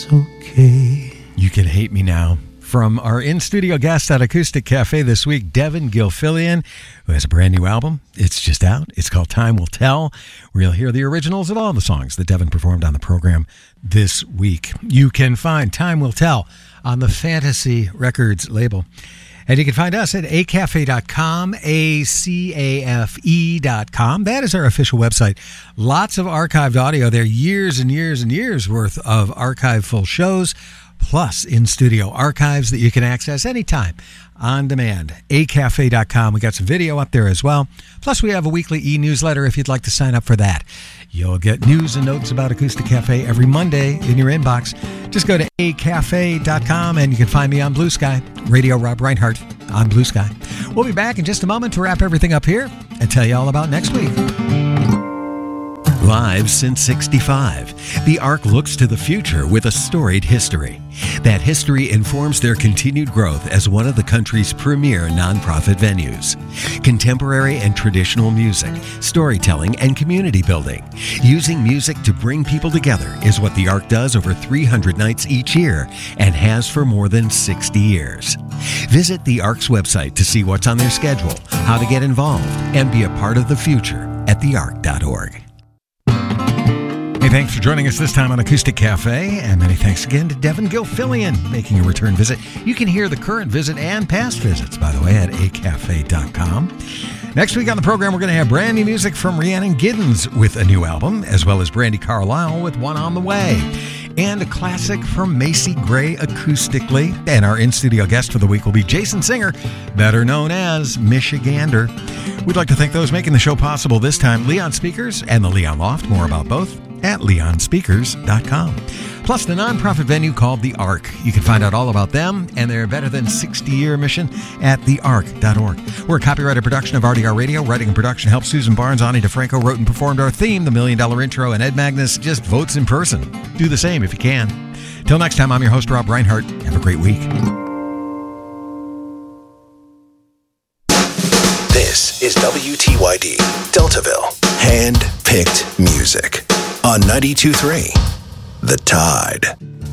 Okay. You Can Hate Me Now. From our in-studio guest at Acoustic Cafe this week, Devin Gilfillian, who has a brand new album. It's just out. It's called Time Will Tell, where you'll hear the originals of all the songs that Devin performed on the program this week. You can find Time Will Tell on the Fantasy Records label. And you can find us at acafe.com, acafe.com. That is our official website. Lots of archived audio there, years and years and years worth of archived full shows, plus in-studio archives that you can access anytime on demand. acafe.com. We got some video up there as well. Plus, we have a weekly e-newsletter if you'd like to sign up for that. You'll get news and notes about Acoustic Cafe every Monday in your inbox. Just go to acafe.com and you can find me on Blue Sky. Radio Rob Reinhardt on Blue Sky. We'll be back in just a moment to wrap everything up here and tell you all about next week. Live since '65, the Ark looks to the future with a storied history. That history informs their continued growth as one of the country's premier nonprofit venues. Contemporary and traditional music, storytelling, and community building. Using music to bring people together is what the Ark does over 300 nights each year and has for more than 60 years. Visit the Ark's website to see what's on their schedule, how to get involved, and be a part of the future at theark.org. Hey, thanks for joining us this time on Acoustic Cafe, and many thanks again to Devin Gilfillian making a return visit. You can hear the current visit and past visits, by the way, at acafe.com. Next week on the program, we're going to have brand new music from Rhiannon Giddens with a new album, as well as Brandy Carlisle with One on the Way, and a classic from Macy Gray acoustically. And our in-studio guest for the week will be Jason Singer, better known as Michigander. We'd like to thank those making the show possible this time, Leon Speakers and the Leon Loft. More about both at leonspeakers.com. Plus the nonprofit venue called The Ark. You can find out all about them and their better than 60-year mission at theark.org. We're a copyrighted production of RDR Radio. Writing and production helped Susan Barnes. Ani DeFranco wrote and performed our theme, The $1 Million Intro, and Ed Magnus just votes in person. Do the same if you can. Till next time, I'm your host, Rob Reinhardt. Have a great week. This is WTYD, Deltaville. Hand-picked music on 92.3 The Tide.